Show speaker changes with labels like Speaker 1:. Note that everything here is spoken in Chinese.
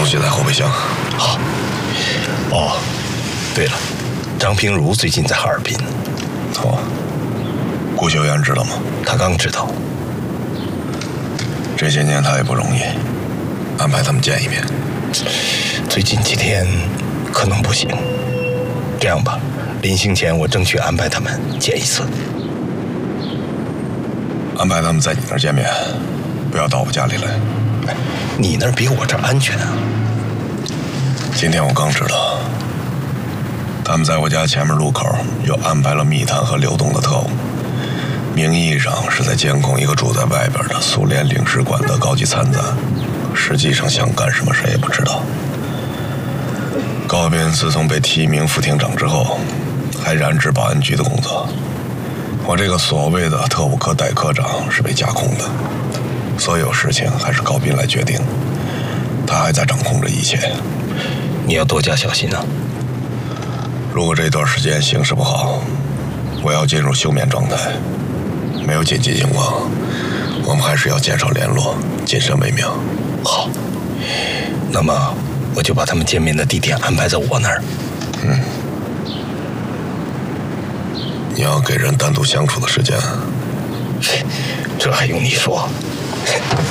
Speaker 1: 西在后备箱。
Speaker 2: 好。哦，对了，张平如最近在哈尔滨。
Speaker 1: 哦，顾秀元知道吗？
Speaker 2: 他刚知道。
Speaker 1: 这些年他也不容易，安排他们见一面。
Speaker 2: 最近几天可能不行。这样吧，临行前我争取安排他们见一次。
Speaker 1: 安排他们在你那儿见面，不要到我家里来。
Speaker 2: 你那儿比我这儿安全啊。
Speaker 1: 今天我刚知道，他们在我家前面路口又安排了密探和流动的特务，名义上是在监控一个住在外边的苏联领事馆的高级参赞，实际上想干什么谁也不知道。高斌自从被提名副厅长之后，还染指保安局的工作。我这个所谓的特务科代科长是被架空的，所有事情还是高斌来决定，他还在掌控着一切。
Speaker 2: 你要多加小心啊！
Speaker 1: 如果这段时间形势不好，我要进入休眠状态，没有紧急情况，我们还是要减少联络，谨慎为妙。
Speaker 2: 好，那么我就把他们见面的地点安排在我那儿。
Speaker 1: 你要给人单独相处的时间。
Speaker 2: 这还用你说？